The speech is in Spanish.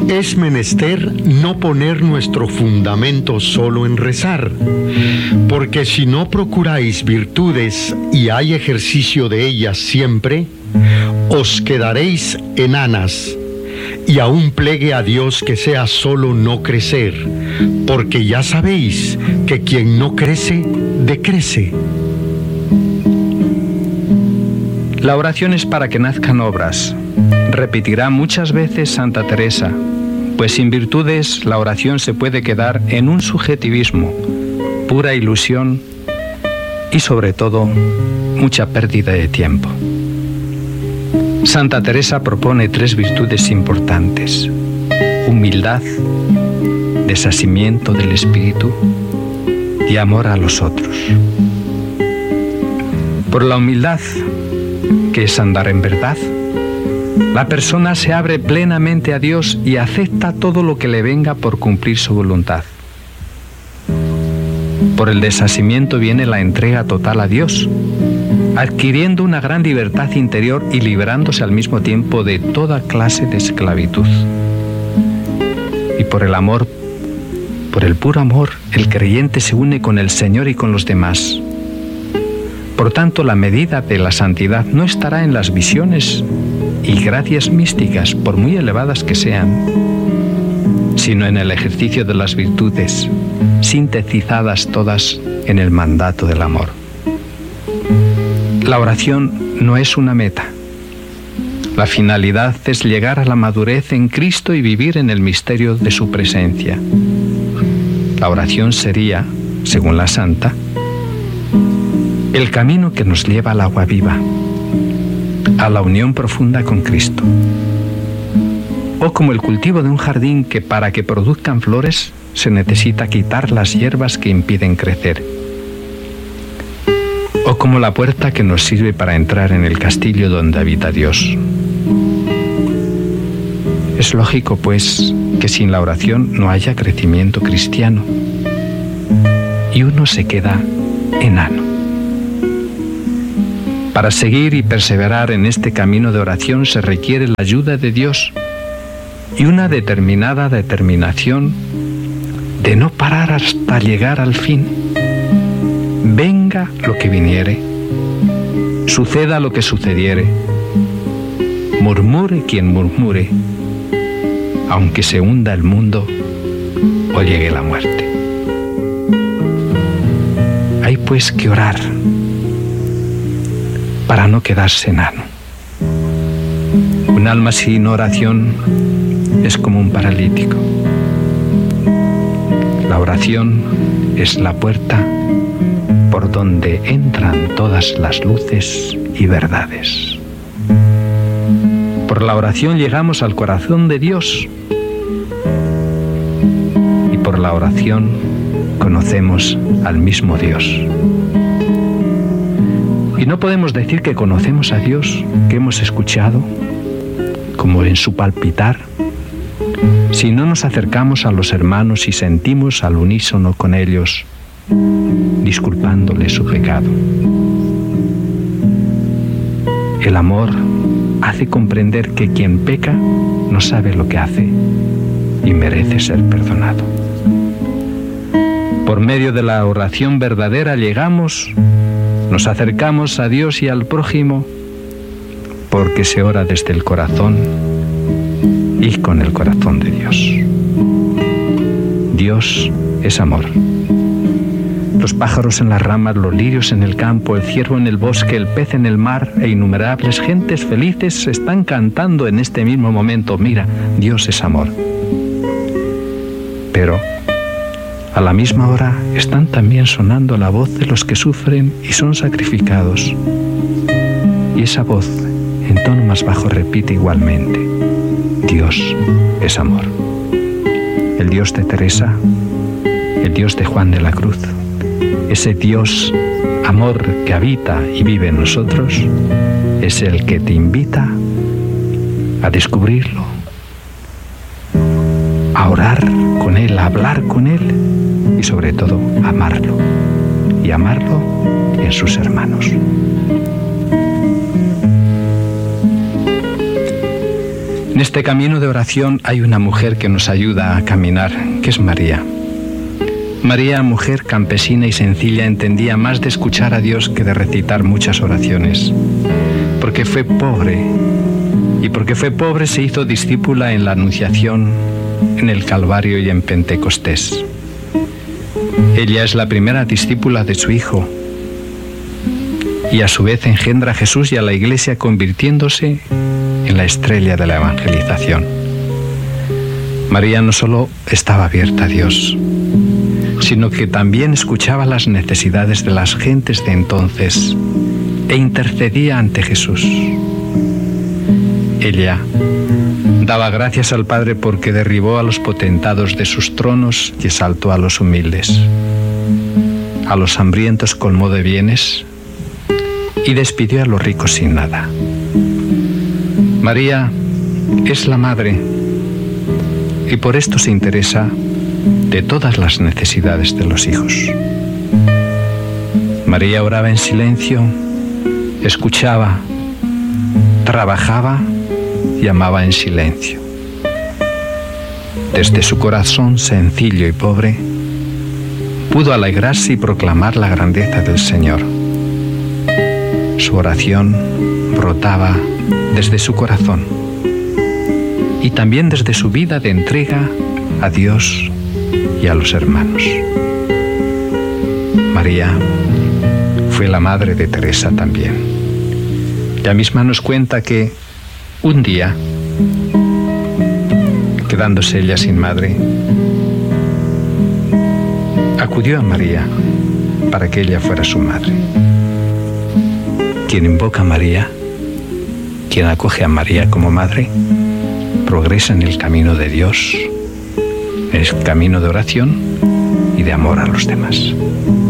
Es menester no poner nuestro fundamento solo en rezar, porque si no procuráis virtudes y hay ejercicio de ellas siempre, os quedaréis enanas, y aún plegue a Dios que sea solo no crecer, porque ya sabéis que quien no crece, decrece. La oración es para que nazcan obras. Repetirá muchas veces Santa Teresa, pues sin virtudes la oración se puede quedar en un subjetivismo, pura ilusión y sobre todo mucha pérdida de tiempo. Santa Teresa propone 3 virtudes importantes: humildad, desasimiento del espíritu y amor a los otros. Por la humildad, que es andar en verdad, la persona se abre plenamente a Dios y acepta todo lo que le venga por cumplir su voluntad. Por el desasimiento viene la entrega total a Dios, adquiriendo una gran libertad interior y liberándose al mismo tiempo de toda clase de esclavitud. Y por el amor, por el puro amor, el creyente se une con el Señor y con los demás. Por tanto, la medida de la santidad no estará en las visiones y gracias místicas, por muy elevadas que sean, sino en el ejercicio de las virtudes, sintetizadas todas en el mandato del amor. La oración no es una meta. La finalidad es llegar a la madurez en Cristo y vivir en el misterio de su presencia. La oración sería, según la Santa, el camino que nos lleva al agua viva, a la unión profunda con Cristo. O como el cultivo de un jardín que para que produzcan flores se necesita quitar las hierbas que impiden crecer. O como la puerta que nos sirve para entrar en el castillo donde habita Dios. Es lógico, pues, que sin la oración no haya crecimiento cristiano y uno se queda enano. Para seguir y perseverar en este camino de oración se requiere la ayuda de Dios y una determinada determinación de no parar hasta llegar al fin. Venga lo que viniere, suceda lo que sucediere, murmure quien murmure, aunque se hunda el mundo o llegue la muerte. Hay pues que orar para no quedarse enano. Un alma sin oración es como un paralítico. La oración es la puerta por donde entran todas las luces y verdades. Por la oración llegamos al corazón de Dios y por la oración conocemos al mismo Dios. Y no podemos decir que conocemos a Dios, que hemos escuchado, como en su palpitar, si no nos acercamos a los hermanos y sentimos al unísono con ellos, disculpándole su pecado. El amor hace comprender que quien peca no sabe lo que hace y merece ser perdonado. Por medio de la oración verdadera nos acercamos a Dios y al prójimo, porque se ora desde el corazón y con el corazón de Dios. Dios es amor. Los pájaros en las ramas, los lirios en el campo, el ciervo en el bosque, el pez en el mar e innumerables gentes felices están cantando en este mismo momento: mira, Dios es amor. Pero a la misma hora están también sonando la voz de los que sufren y son sacrificados. Y esa voz, en tono más bajo, repite igualmente: Dios es amor. El Dios de Teresa, el Dios de Juan de la Cruz, ese Dios amor que habita y vive en nosotros, es el que te invita a descubrirlo, a orar con Él, a hablar con Él y sobre todo a amarlo, y amarlo en sus hermanos. En este camino de oración hay una mujer que nos ayuda a caminar, que es María. María, mujer campesina y sencilla, entendía más de escuchar a Dios que de recitar muchas oraciones, porque fue pobre, y porque fue pobre se hizo discípula en la Anunciación, en el Calvario y en Pentecostés. Ella es la primera discípula de su Hijo, y a su vez engendra a Jesús y a la Iglesia, convirtiéndose en la estrella de la evangelización. María no solo estaba abierta a Dios, sino que también escuchaba las necesidades de las gentes de entonces e intercedía ante Jesús. Ella daba gracias al Padre porque derribó a los potentados de sus tronos y exaltó a los humildes. A los hambrientos colmó de bienes y despidió a los ricos sin nada. María es la madre y por esto se interesa de todas las necesidades de los hijos. María oraba en silencio, escuchaba, trabajaba y amaba en silencio. Desde su corazón sencillo y pobre, pudo alegrarse y proclamar la grandeza del Señor. Su oración brotaba desde su corazón y también desde su vida de entrega a Dios y a los hermanos. María fue la madre de Teresa también. Ella misma nos cuenta que un día, quedándose ella sin madre, acudió a María para que ella fuera su madre. Quien invoca a María, quien acoge a María como madre, progresa en el camino de Dios, en el camino de oración y de amor a los demás.